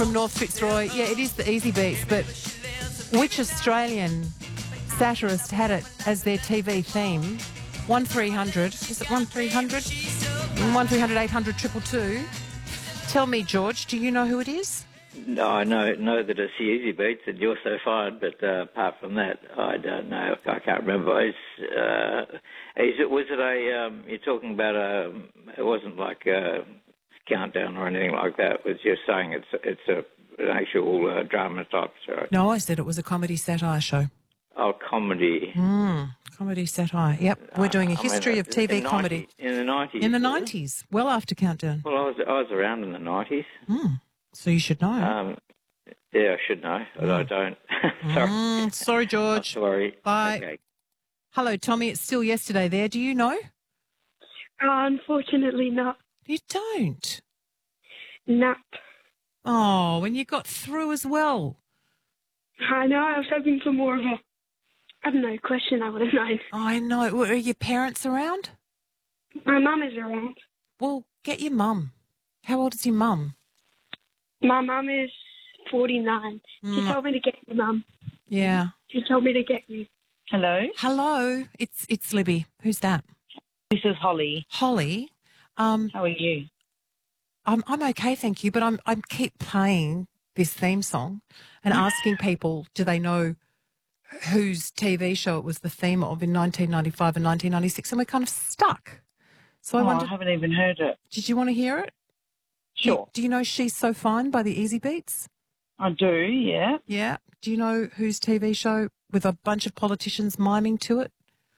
from North Fitzroy. Yeah, it is the Easy Beats, but which Australian satirist had it as their TV theme? 1300. Is it 1300? 1300 800 222. Tell me, George, do you know who it is? No, I know that it's the Easy Beats and You're So Fine, but apart from that, I don't know. I can't remember. Was it a? You're talking about a? It wasn't like a countdown or anything like that. It was just saying it's an actual drama type show. No, I said it was a comedy satire show. Oh, comedy. Comedy satire. Yep, we're doing a history of TV comedy. In the 90s. In the 90s, well after Countdown. Well, I was around in the 90s. So you should know. Yeah, I should know, but I don't. Sorry. Sorry, George. Sorry. Bye. Okay. Hello, Tommy. It's still yesterday there. Do you know? Unfortunately not. You don't? Nah. Oh, and you got through as well. I know, I was hoping for more of a, I don't know, question I would have known. I know. Are your parents around? My mum is around. Well, get your mum. How old is your mum? My mum is 49. She told me to get your mum. Yeah. She told me to get you. Hello? Hello. It's Libby. Who's that? This is Holly. Holly. How are you? I'm okay, thank you, but I keep playing this theme song and asking people, do they know whose TV show it was the theme of in 1995 and 1996, and we're kind of stuck. So I wondered, I haven't even heard it. did you want to hear it? Sure. Do you know She's So Fine by the Easy Beats? I do, yeah. Yeah. Do you know whose TV show with a bunch of politicians miming to it?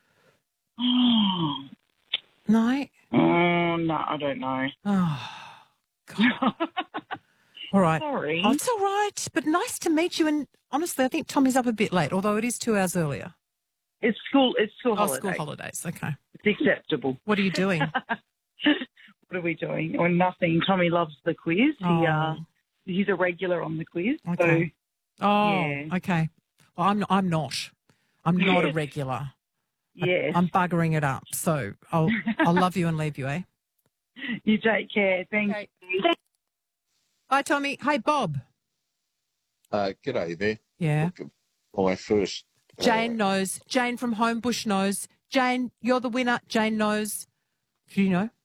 No? No, I don't know. Oh, God. All right. Sorry. Oh, it's all right, but nice to meet you. And honestly, I think Tommy's up a bit late, although it is 2 hours earlier. It's school holidays. School holidays. Okay. It's acceptable. What are you doing? What are we doing? Or nothing. Tommy loves the quiz. Oh. He's a regular on the quiz. Okay. So, yeah. Okay. Well, I'm not. I'm not a regular. Yes. I'm buggering it up. So I'll love you and leave you, eh? You take care. Thank you. Bye, Tommy. Hey, Bob. G'day there. Yeah. My first... Jane knows. Jane from Homebush knows. Jane, you're the winner. Jane knows. Do you know?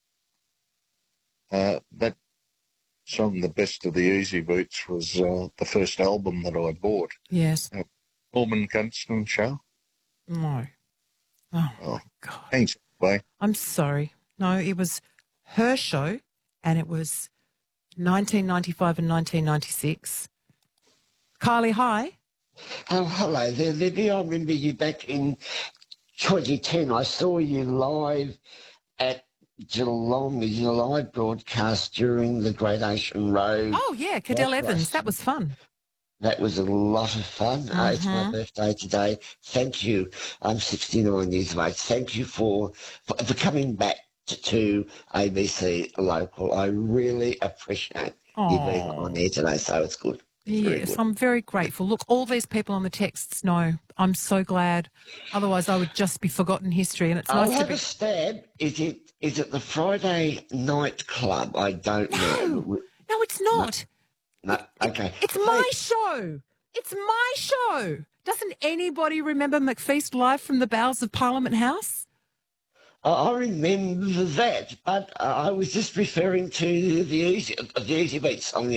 That song, The Best of the Easy Beats, was the first album that I bought. Yes. Norman Gunston Show. No. Oh, my God. Thanks, bye. I'm sorry. No, it was her show, and it was 1995 and 1996. Kylie, hi. Oh, hello there, Libby. I remember you back in 2010. I saw you live at Geelong, the July broadcast during the Great Ocean Road. Oh, yeah, Cadell Evans. That was fun. That was a lot of fun. It's my birthday today. Thank you. I'm 69 years of age. Thank you for coming back to ABC Local. I really appreciate you being on there today, so it's good. Yes, I'm very grateful. Look, all these people on the texts know. I'm so glad. Otherwise, I would just be forgotten history. And it's nice I'll to have a stab. Is it the Friday Night Club? I don't know. No, it's not. No, okay. It's my show. It's my show. Doesn't anybody remember McFeast live from the bowels of Parliament House? I remember that, but I was just referring to the Easy Beat song.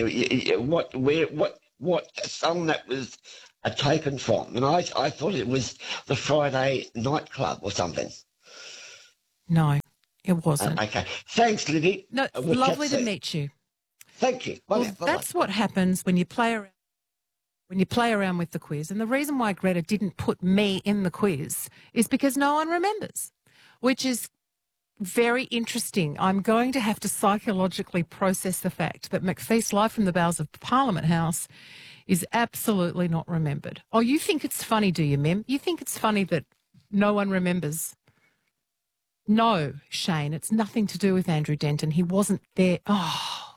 What song that was taken from? And I thought it was the Friday Night Club or something. No, it wasn't. Okay. Thanks, Libby. No, lovely to meet you. Thank you. Bye. Well, that's what happens when you play around. When you play around with the quiz. And the reason why Greta didn't put me in the quiz is because no one remembers, which is very interesting. I'm going to have to psychologically process the fact that McFeast live from the bowels of Parliament House is absolutely not remembered. Oh, you think it's funny, do you, Mem? You think it's funny that no one remembers? No, Shane, it's nothing to do with Andrew Denton. He wasn't there. Oh,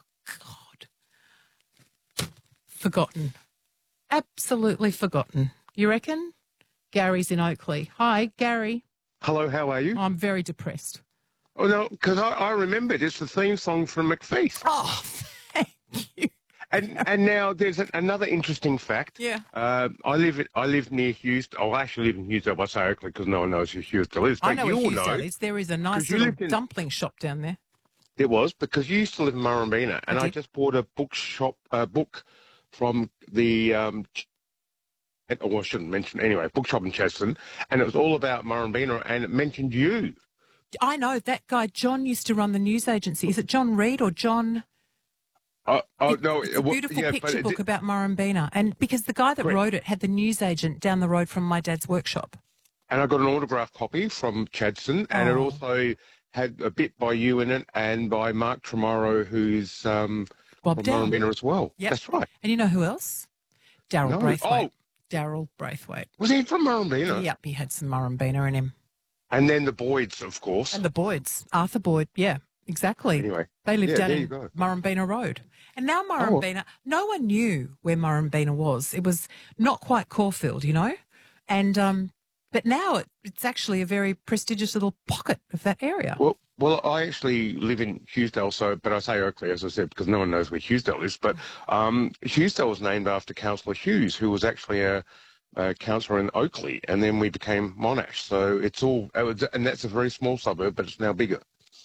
God. Forgotten. Absolutely forgotten. You reckon? Gary's in Oakley. Hi, Gary. Hello, how are you? I'm very depressed. Oh, no, because I remembered it's the theme song from McFeast. Oh, thank you. And now there's another interesting fact. Yeah. I live near Hughesdale. Oh, I actually live in Hughesdale. I say Oakley because no one knows who Hughesdale is. I But know you where all Hughesdale know is. There is a nice you little lived in- dumpling shop down there. it was because you used to live in Murrumbina, and I did. just bought a book from the I shouldn't mention anyway, bookshop in Chadstone, and it was all about Murrumbina, and it mentioned you. I know that guy. John used to run the news agency. Is it John Reed or John? No, It's a beautiful picture book about Murrumbina, and because the guy that Correct. wrote it had the news agent down the road from my dad's workshop. And I got an autographed copy from Chadstone, and it Oh. also had a bit by you in it, and by Mark Tremaro, who's from Bob Down. Murrumbina as well. Yep. That's right. And you know who else? Daryl No. Braithwaite. Oh. Daryl Braithwaite. Was he from Murrumbina? Yep, he had some Murrumbina in him. And then the Boyds, of course. And the Boyds. Arthur Boyd. Yeah, exactly. Anyway. They lived Yeah, down there in you go. Murrumbina Road. And now Murrumbina, no one knew where Murrumbina was. It was not quite Caulfield, you know? And but now it's actually a very prestigious little pocket of that area. Well, I actually live in Hughesdale, but I say Oakley, as I said, because no one knows where Hughesdale is. But Hughesdale was named after Councillor Hughes, who was actually a councillor in Oakley, and then we became Monash. So and that's a very small suburb, but it's now bigger.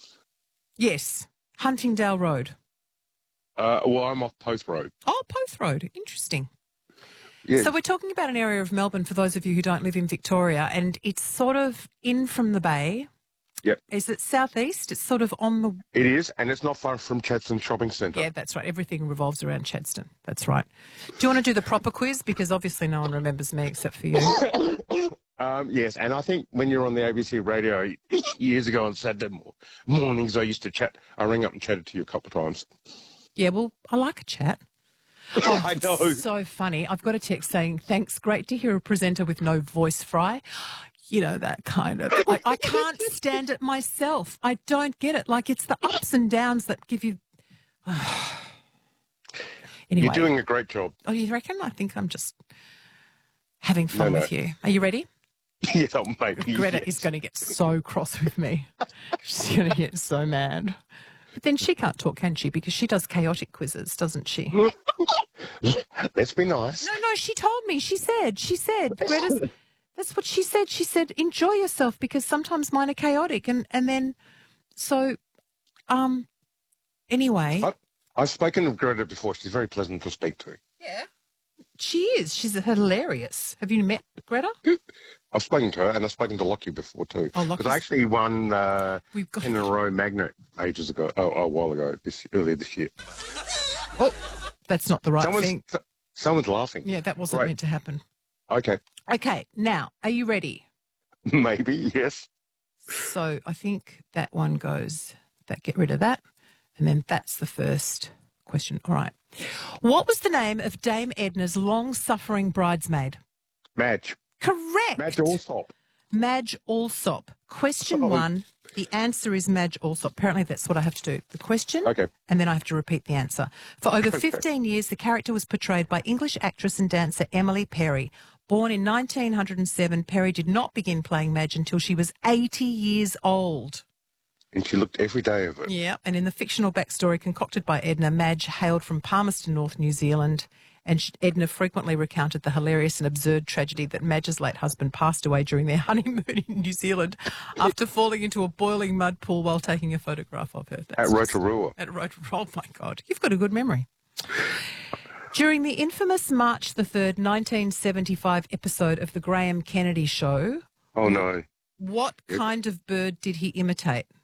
Yes, Huntingdale Road. Well, I'm off Post Road. Oh, Poth Road. Interesting. Yeah. So we're talking about an area of Melbourne, for those of you who don't live in Victoria, and it's sort of in from the bay. Yep. Is it southeast? It's sort of on the... It is, and it's not far from Chadstone Shopping Centre. Yeah, that's right. Everything revolves around Chadstone. That's right. Do you want to do the proper quiz? Because obviously no one remembers me except for you. Yes, and I think when you're on the ABC radio years ago on Saturday mornings, I rang up and chatted to you a couple of times. Yeah, well, I like a chat. Oh, I know. it's so funny. I've got a text saying, thanks, great to hear a presenter with no voice fry. You know, that kind of... I can't stand it myself. I don't get it. Like, it's the ups and downs that give you... Anyway. You're doing a great job. Oh, you reckon? I think I'm just having fun No. with you. Are you ready? Yeah, maybe. Greta yes. is going to get so cross with me. She's going to get so mad. But then she can't talk, can she? Because she does chaotic quizzes, doesn't she? Let's be nice. No, she told me. She said, Greta's, that's what she said. She said, enjoy yourself because sometimes mine are chaotic. And then, so, anyway. I've spoken to Greta before. She's very pleasant to speak to. Yeah. She is. She's hilarious. Have you met Greta? I've spoken to her, and I've spoken to Lockie before too. Oh, because I actually won We've got 10 in a row magnet ages ago. A while ago, earlier this year. Oh, that's not the right thing. Someone's laughing. Yeah, that wasn't Right. meant to happen. Okay. Okay, now, are you ready? Maybe, yes. So I think that one goes, get rid of that. And then that's the first question. All right. What was the name of Dame Edna's long-suffering bridesmaid? Madge. Correct. Madge Allsop. Madge Allsop. Question one. The answer is Madge Allsop. Apparently that's what I have to do. The question, Okay. and then I have to repeat the answer. For over 15 years, the character was portrayed by English actress and dancer Emily Perry. Born in 1907, Perry did not begin playing Madge until she was 80 years old. And she looked every day of it. Yeah, and in the fictional backstory concocted by Edna, Madge hailed from Palmerston North, New Zealand, and Edna frequently recounted the hilarious and absurd tragedy that Madge's late husband passed away during their honeymoon in New Zealand after falling into a boiling mud pool while taking a photograph of her. At Rotorua. At Rotorua. Oh, my God. You've got a good memory. During the infamous March the 3rd, 1975 episode of The Graham Kennedy Show, Oh, no. what kind of bird did he imitate?